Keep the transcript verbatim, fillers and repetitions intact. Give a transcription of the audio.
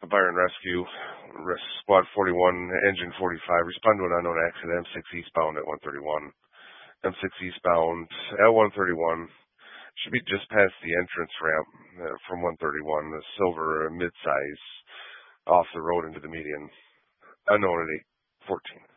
Byron Rescue, Res- Squad forty-one, Engine forty-five, respond to an unknown accident, M six eastbound at one thirty-one. M six eastbound at one thirty-one. Should be just past the entrance ramp uh, from one thirty-one, the silver uh, mid-size off the road into the median. Unknown at eight fourteen.